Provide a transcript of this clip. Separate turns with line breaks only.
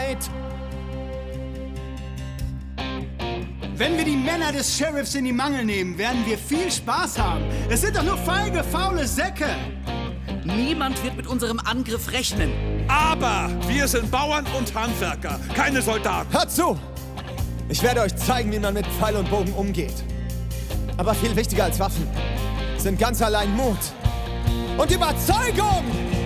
Wahrheit!
Wenn wir die Männer des Sheriffs in die Mangel nehmen, werden wir viel Spaß haben. Es sind doch nur feige, faule Säcke.
Niemand wird mit unserem Angriff rechnen.
Aber wir sind Bauern und Handwerker, keine Soldaten.
Hört zu! Ich werde euch zeigen, wie man mit Pfeil und Bogen umgeht. Aber viel wichtiger als Waffen sind ganz allein Mut und Überzeugung!